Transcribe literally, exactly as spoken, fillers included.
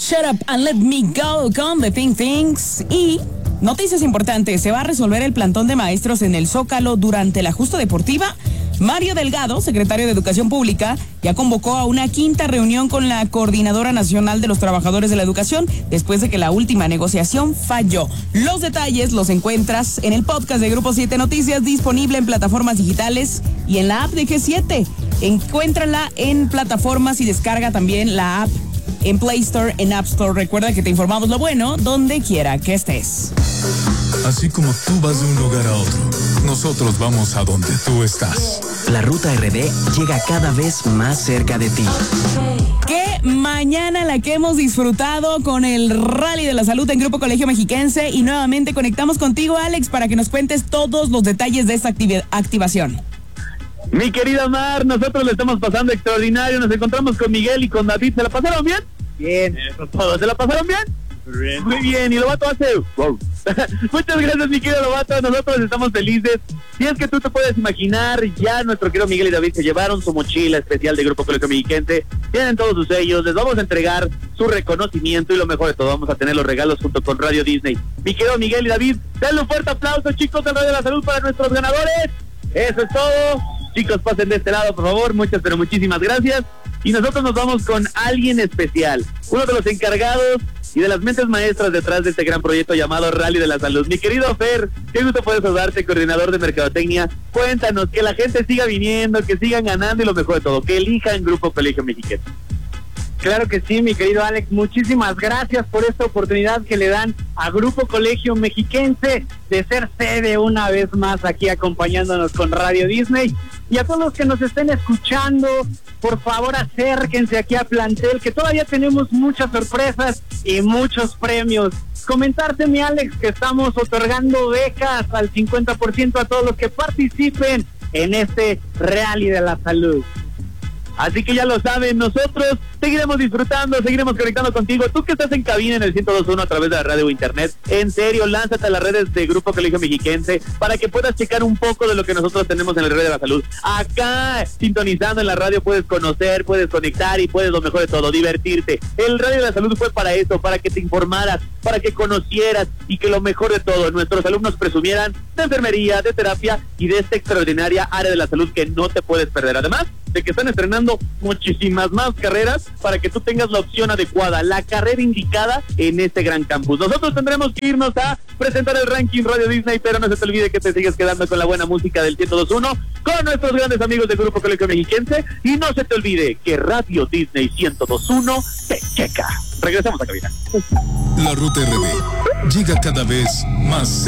Shut Up and Let Me Go con The Think Things. Y noticias importantes, se va a resolver el plantón de maestros en el Zócalo durante la justa deportiva. Mario Delgado, secretario de Educación Pública, ya convocó a una quinta reunión con la Coordinadora Nacional de los Trabajadores de la Educación después de que la última negociación falló. Los detalles los encuentras en el podcast de Grupo siete Noticias, disponible en plataformas digitales y en la app de G siete. Encuéntrala en plataformas y descarga también la app en Play Store, en App Store. Recuerda que te informamos lo bueno donde quiera que estés. Así como tú vas de un lugar a otro, nosotros vamos a donde tú estás. La Ruta R D llega cada vez más cerca de ti. Qué mañana la que hemos disfrutado con el Rally de la Salud en Grupo Colegio Mexiquense, y nuevamente conectamos contigo, Alex, para que nos cuentes todos los detalles de esta activ- activación. Mi querida Mar, nosotros le estamos pasando extraordinario. Nos encontramos con Miguel y con David. ¿Se la pasaron bien? Bien. ¿Todos se la pasaron bien? Muy bien. Muy bien. Y Lobato hace... Wow. Muchas gracias, mi querido Lobato. Nosotros estamos felices. Si es que tú te puedes imaginar, ya nuestro querido Miguel y David se llevaron su mochila especial de Grupo Colegio Mexiquense. Tienen todos sus sellos. Les vamos a entregar su reconocimiento y lo mejor de todo, vamos a tener los regalos junto con Radio Disney. Mi querido Miguel y David, denle un fuerte aplauso, chicos, del Radio de la Salud para nuestros ganadores. Eso es todo. Chicos, pasen de este lado, por favor. Muchas, pero muchísimas gracias. Y nosotros nos vamos con alguien especial, uno de los encargados y de las mentes maestras detrás de este gran proyecto llamado Rally de la Salud. Mi querido Fer, qué gusto poder saludarte, coordinador de Mercadotecnia. Cuéntanos, que la gente siga viniendo, que sigan ganando y lo mejor de todo, que elijan Grupo Colegio Mexiquense. Claro que sí, mi querido Alex, muchísimas gracias por esta oportunidad que le dan a Grupo Colegio Mexiquense de ser sede una vez más aquí acompañándonos con Radio Disney. Y a todos los que nos estén escuchando, por favor acérquense aquí a plantel, que todavía tenemos muchas sorpresas y muchos premios. Comentarte, mi Alex, que estamos otorgando becas al cincuenta por ciento a todos los que participen en este Rally de la Salud. Así que ya lo saben, nosotros seguiremos disfrutando, seguiremos conectando contigo. Tú que estás en cabina en el ciento dos punto uno a través de la radio o internet, en serio, lánzate a las redes de Grupo Colegio Mexiquense para que puedas checar un poco de lo que nosotros tenemos en el Red de la Salud. Acá, sintonizando en la radio, puedes conocer, puedes conectar y puedes, lo mejor de todo, divertirte. El Radio de la Salud fue para eso, para que te informaras, para que conocieras y que lo mejor de todo, nuestros alumnos presumieran de enfermería, de terapia y de esta extraordinaria área de la salud que no te puedes perder. Además de que están estrenando muchísimas más carreras para que tú tengas la opción adecuada, la carrera indicada en este gran campus. Nosotros tendremos que irnos a presentar el ranking Radio Disney, pero no se te olvide que te sigues quedando con la buena música del ciento dos punto uno con nuestros grandes amigos del Grupo Colegio Mexiquense, y no se te olvide que Radio Disney ciento dos punto uno te checa. Regresamos a cabina. La Ruta R D llega cada vez más